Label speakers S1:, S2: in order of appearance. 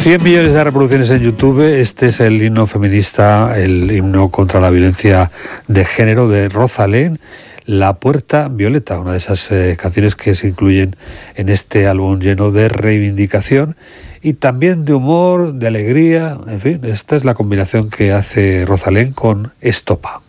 S1: 100 millones de reproducciones en YouTube. Este es el himno feminista, el himno contra la violencia de género de Rosalén, La Puerta Violeta, una de esas canciones que se incluyen en este álbum lleno de reivindicación y también de humor, de alegría. En fin, esta es la combinación que hace Rosalén con Estopa.